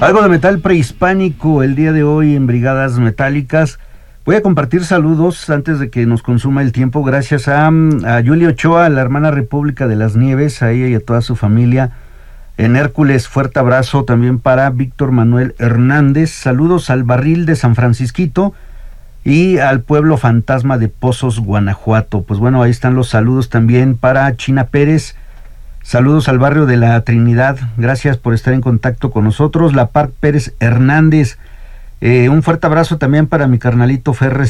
Algo de metal prehispánico el día de hoy en Brigadas Metálicas. Voy a compartir saludos antes de que nos consuma el tiempo, gracias a Yuli Ochoa, la hermana República de las Nieves, a ella y a toda su familia. En Hércules, fuerte abrazo también para Víctor Manuel Hernández. Saludos al Barril de San Francisquito y al Pueblo Fantasma de Pozos, Guanajuato. Pues bueno, ahí están los saludos también para China Pérez. Saludos al barrio de la Trinidad, gracias por estar en contacto con nosotros. La Parc Pérez Hernández, un fuerte abrazo también para mi carnalito Ferres